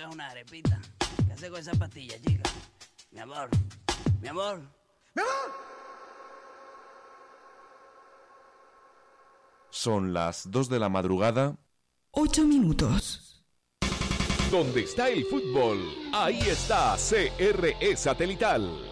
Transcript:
una arepita. ¿Qué hace con esa pastilla, chica? Mi amor, mi amor. ¡Mi amor! Son las 2 de la madrugada. 8 minutos. Donde está el fútbol, ahí está CRE Satelital.